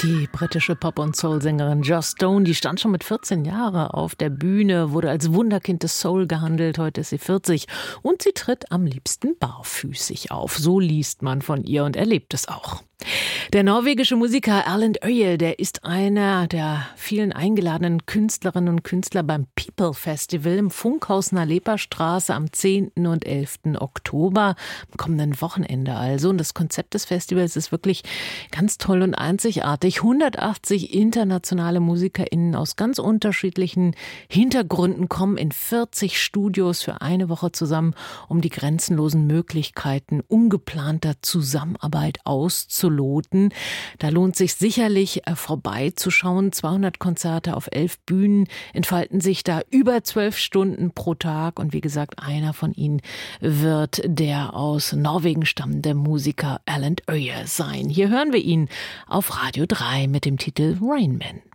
Die britische Pop- und Soul-Sängerin Joss Stone, die stand schon mit 14 Jahren auf der Bühne, wurde als Wunderkind des Soul gehandelt. Heute ist sie 40 und sie tritt am liebsten barfüßig auf. So liest man von ihr und erlebt es auch. Der norwegische Musiker Erlend Øye, der ist einer der vielen eingeladenen Künstlerinnen und Künstler beim People Festival im Funkhaus Nalepa-Straße am 10. und 11. Oktober, am kommenden Wochenende also. Und das Konzept des Festivals ist wirklich ganz toll und einzigartig. 180 internationale MusikerInnen aus ganz unterschiedlichen Hintergründen kommen in 40 Studios für eine Woche zusammen, um die grenzenlosen Möglichkeiten ungeplanter Zusammenarbeit auszuloten. Da lohnt sich sicherlich vorbeizuschauen. 200 Konzerte auf 11 Bühnen entfalten sich da über 12 Stunden pro Tag. Und wie gesagt, einer von ihnen wird der aus Norwegen stammende Musiker Erlend Øye sein. Hier hören wir ihn auf Radio 3 mit dem Titel Rain Man.